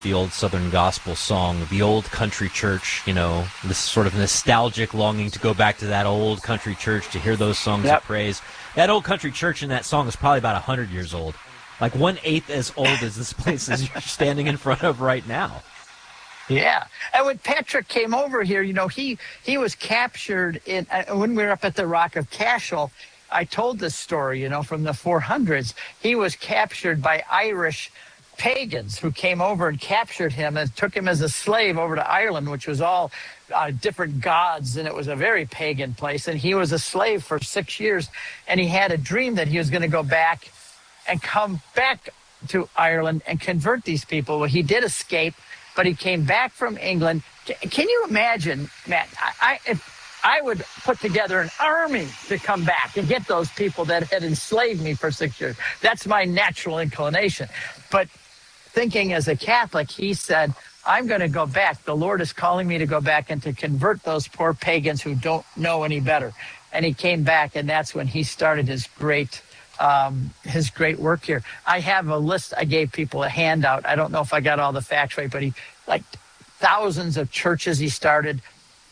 the old Southern gospel song, the old country church, this sort of nostalgic longing to go back to that old country church to hear those songs of praise. That old country church in that song is probably about 100 years old. Like 1/8 as old as this place is you're standing in front of right now. Yeah. And when Patrick came over here, he was captured when we were up at the Rock of Cashel. I told this story, from the 400s. He was captured by Irish pagans who came over and captured him and took him as a slave over to Ireland, which was all different gods, and it was a very pagan place. And he was a slave for 6 years, and he had a dream that he was going to go back and come back to Ireland and convert these people. Well, he did escape, but he came back from England. Can you imagine, Matt? If I would put together an army to come back and get those people that had enslaved me for 6 years. That's my natural inclination. But thinking as a Catholic, he said, I'm going to go back. The Lord is calling me to go back and to convert those poor pagans who don't know any better. And he came back, and that's when he started his great work here. I have a list. I gave people a handout. I don't know if I got all the facts right, but he thousands of churches he started.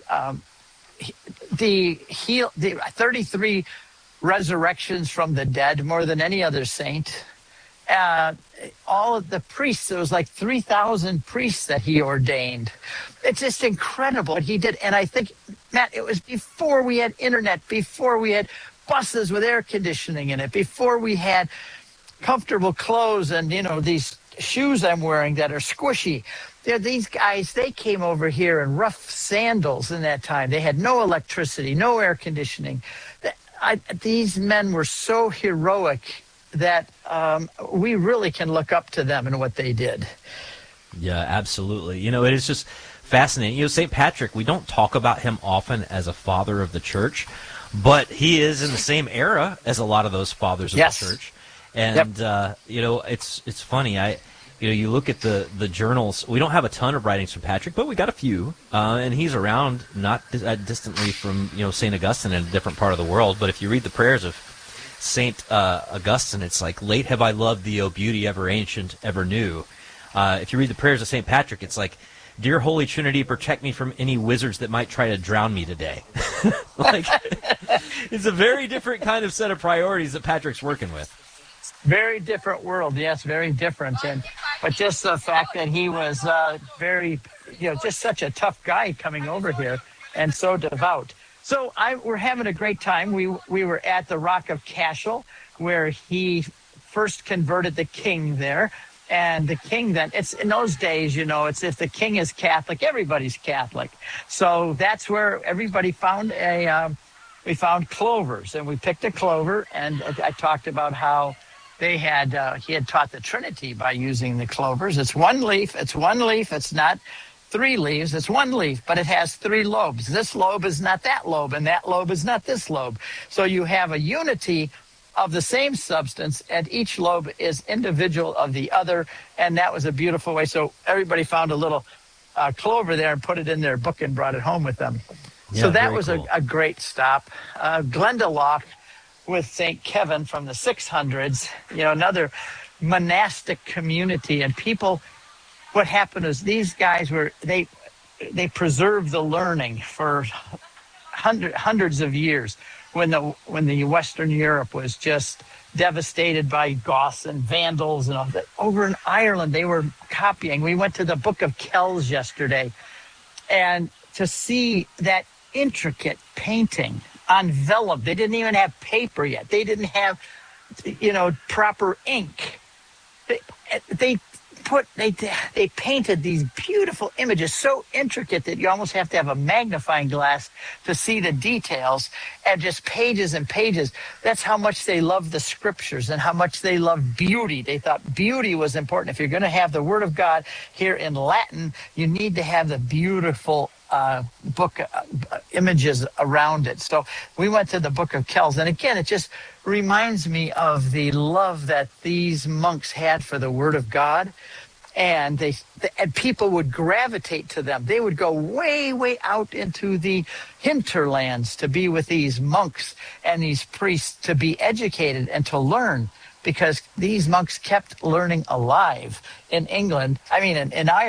The 33 resurrections from the dead, more than any other saint. All of the priests, there was 3,000 priests that he ordained. It's just incredible what he did. And I think, Matt, it was before we had internet, before we had buses with air conditioning in it, before we had comfortable clothes and, these shoes I'm wearing that are squishy. These guys, they came over here in rough sandals in that time. They had no electricity, no air conditioning. These men were so heroic that we really can look up to them and what they did. Yeah, absolutely. It is just fascinating. St. Patrick, we don't talk about him often as a father of the church, but he is in the same era as a lot of those fathers of the church. And, it's funny. You look at the journals. We don't have a ton of writings from Patrick, but we got a few. And he's around not distantly from, St. Augustine in a different part of the world. But if you read the prayers of St. Augustine, it's like, late have I loved thee, O beauty ever ancient, ever new. If you read the prayers of St. Patrick, it's like, dear Holy Trinity, protect me from any wizards that might try to drown me today. It's a very different kind of set of priorities that Patrick's working with. Very different world, yes, very different. But just the fact that he was very, just such a tough guy coming over here and so devout. So we're having a great time. We were at the Rock of Cashel, where he first converted the king there. And the king then, it's in those days, it's if the king is Catholic, everybody's Catholic. So that's where everybody found we found clovers, and we picked a clover, and I talked about how he had taught the Trinity by using the clovers. It's one leaf, it's not 3 leaves, it's 1 leaf, but it has 3 lobes. This lobe is not that lobe, and that lobe is not this lobe. So you have a unity of the same substance, and each lobe is individual of the other, and that was a beautiful way. So everybody found a little clover there and put it in their book and brought it home with them. Yeah, so that was cool. a great stop. Glendalough with St. Kevin from the 600s, another monastic community, and people, what happened is these guys they preserved the learning for hundreds of years. When the Western Europe was just devastated by Goths and Vandals and all that. Over in Ireland, they were copying. We went to the Book of Kells yesterday, and to see that intricate painting on vellum. They didn't even have paper yet. They didn't have, proper ink. They painted these beautiful images, so intricate that you almost have to have a magnifying glass to see the details, and just pages and pages. That's how much they loved the scriptures and how much they loved beauty. They thought beauty was important. If you're going to have the Word of God here in Latin, you need to have the beautiful book images around it. So we went to the Book of Kells, and again, it just reminds me of the love that these monks had for the Word of God, and and people would gravitate to them. They would go way, way out into the hinterlands to be with these monks and these priests, to be educated and to learn. because these monks kept learning alive in England. I mean, in Ireland.